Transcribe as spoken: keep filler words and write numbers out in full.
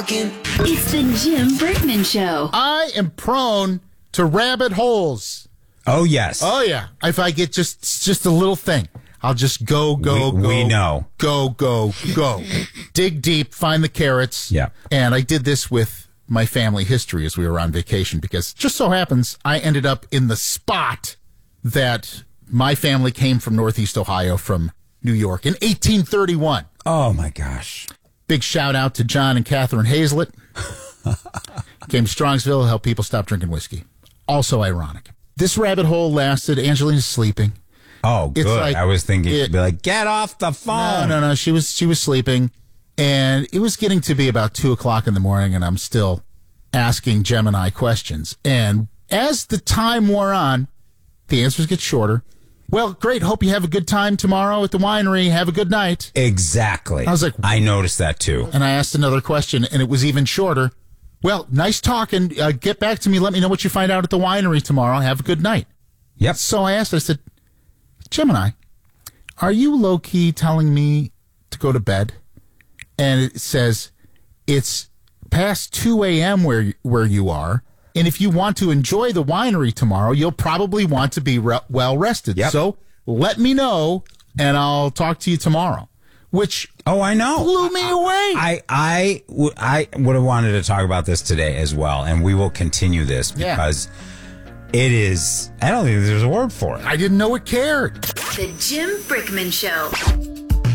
talking. It's the Jim Brickman Show. I am prone to rabbit holes. Oh, yes. Oh, yeah. If I get just just a little thing, I'll just go, go, we, go. We know. Go, go, go. Dig deep, find the carrots. Yeah. And I did this with my family history as we were on vacation because just so happens I ended up in the spot that my family came from Northeast Ohio from New York in eighteen thirty-one. Oh, my gosh. Big shout out to John and Catherine Hazlett. Came to Strongsville to help people stop drinking whiskey. Also ironic. This rabbit hole lasted. Angelina's sleeping. Oh, It's good. like- I was thinking, it- you'd be like, get off the No, phone. no, no. She was she was sleeping, and it was getting to be about two o'clock in the morning, and I'm still asking Gemini questions. And as the time wore on, the answers get shorter. Well, great. Hope you have a good time tomorrow at the winery. Have a good night. Exactly. I was like- I noticed that too. And I asked another question, and it was even shorter. Well, nice talking. Uh, get back to me. Let me know what you find out at the winery tomorrow. Have a good night. Yep. So I asked, I said, Gemini, are you low-key telling me to go to bed? And it says, it's past two a.m. where where you are, and if you want to enjoy the winery tomorrow, you'll probably want to be re- well-rested. Yep. So let me know, and I'll talk to you tomorrow, which Oh, I know. blew me away. I I, w- I would have wanted to talk about this today as well, and we will continue this Yeah. because it is, I don't think there's a word for it. I didn't know it cared. The Jim Brickman Show.